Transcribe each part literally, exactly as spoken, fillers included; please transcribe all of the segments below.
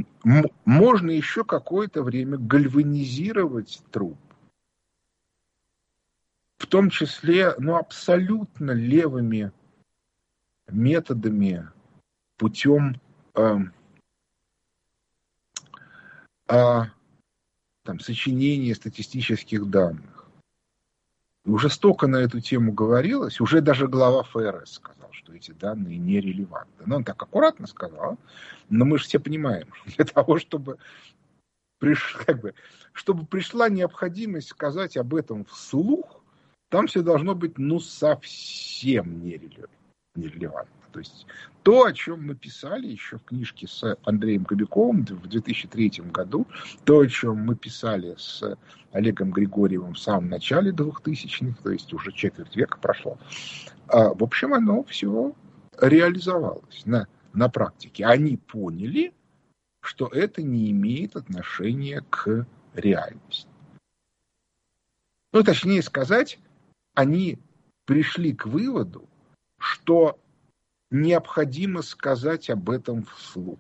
м- можно еще какое-то время гальванизировать труп. В том числе, ну, абсолютно левыми методами, путем э, э, там, сочинения статистических данных. И уже столько на эту тему говорилось, уже даже глава ФРС сказал, что эти данные нерелевантны. Но он так аккуратно сказал, но мы же все понимаем, для того, чтобы, приш, как бы, чтобы пришла необходимость сказать об этом вслух, там все должно быть ну совсем нерелевантно. То есть то, о чем мы писали еще в книжке с Андреем Кобяковым в две тысячи третьем году, то, о чем мы писали с Олегом Григорьевым в самом начале двухтысячных, то есть уже четверть века прошло, в общем, оно все реализовалось на, на практике. Они поняли, что это не имеет отношения к реальности. Ну, точнее сказать, они пришли к выводу, что необходимо сказать об этом вслух.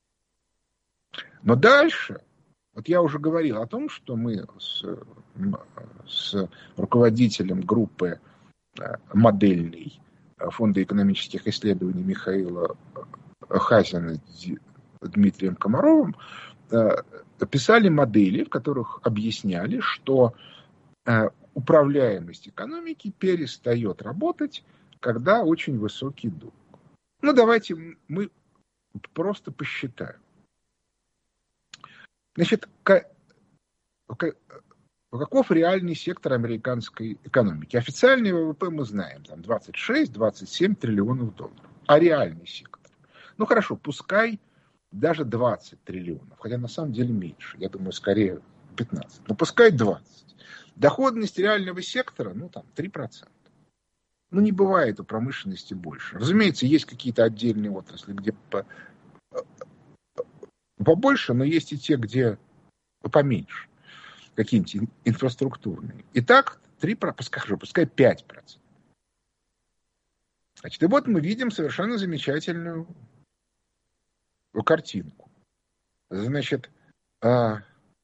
Но дальше, вот я уже говорил о том, что мы с, с руководителем группы модельной Фонда экономических исследований Михаила Хазина Дмитрием Комаровым писали модели, в которых объясняли, что управляемость экономики перестает работать, когда очень высокий долг. Ну, давайте мы просто посчитаем. Значит, каков реальный сектор американской экономики? Официальный ВВП мы знаем, там двадцать шесть - двадцать семь триллионов долларов. А реальный сектор? Ну, хорошо, пускай даже двадцать триллионов, хотя на самом деле меньше, я думаю, скорее пятнадцать, но пускай двадцать. Доходность реального сектора, ну, там, три процента. Ну, не бывает у промышленности больше. Разумеется, есть какие-то отдельные отрасли, где по, побольше, но есть и те, где поменьше. Какие-нибудь инфраструктурные. Итак, три, пускай, пускай пять процентов. Значит, и вот мы видим совершенно замечательную картинку. Значит, от,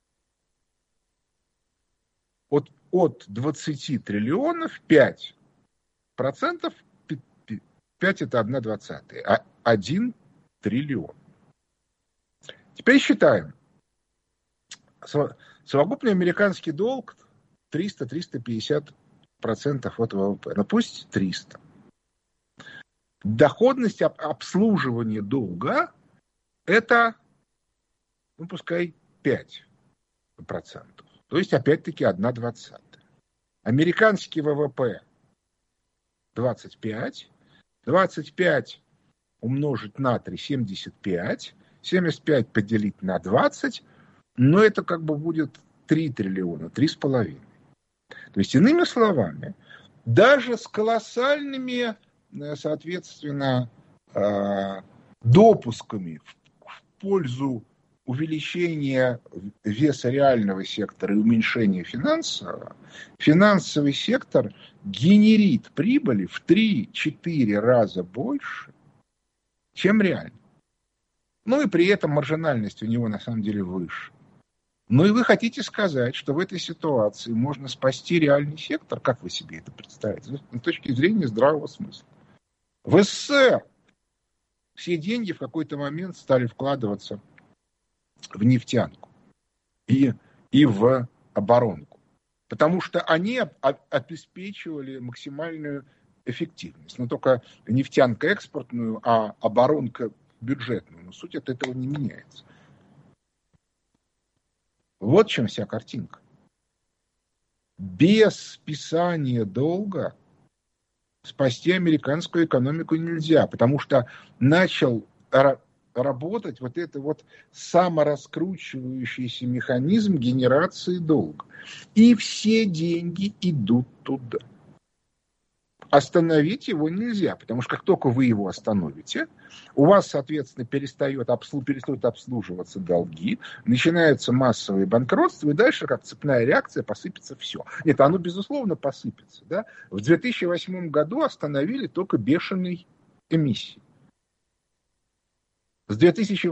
от двадцати триллионов пять процентов, пять это одна двадцатая, а один триллион. Теперь считаем. Совокупный американский долг триста - триста пятьдесят процентов от ВВП. Ну пусть триста. Доходность обслуживания долга это, ну пускай пять процентов. То есть опять-таки одна двадцатая. Американский ВВП двадцать пять. двадцать пять умножить на три, семьдесят пять. семьдесят пять поделить на двадцать. Но это как бы будет три триллиона, три с половиной. То есть, иными словами, даже с колоссальными, соответственно, допусками в пользу увеличения веса реального сектора и уменьшения финансового, финансовый сектор генерит прибыли в три-четыре раза больше, чем реально. Ну и при этом маржинальность у него на самом деле выше. Ну и вы хотите сказать, что в этой ситуации можно спасти реальный сектор? Как вы себе это представляете? С точки зрения здравого смысла. В СССР все деньги в какой-то момент стали вкладываться в нефтянку и, и в оборонку. Потому что они обеспечивали максимальную эффективность. Но только нефтянка экспортную, а оборонка бюджетную. Но суть от этого не меняется. Вот в чем вся картинка. Без списания долга спасти американскую экономику нельзя, потому что начал работать вот это вот самораскручивающийся механизм генерации долга. И все деньги идут туда. Остановить его нельзя, потому что как только вы его остановите, у вас, соответственно, перестает обслуж... перестают обслуживаться долги, начинается массовое банкротство, и дальше, как цепная реакция, посыпется все. Нет, оно, безусловно, посыпется. Да? В две тысячи восьмом году остановили только бешеной эмиссией. С две тысячи